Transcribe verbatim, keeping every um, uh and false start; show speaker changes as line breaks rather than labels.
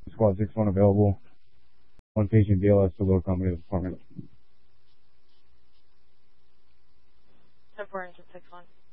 Squad six one available. One patient B L S to low company department.
ten four engine six one.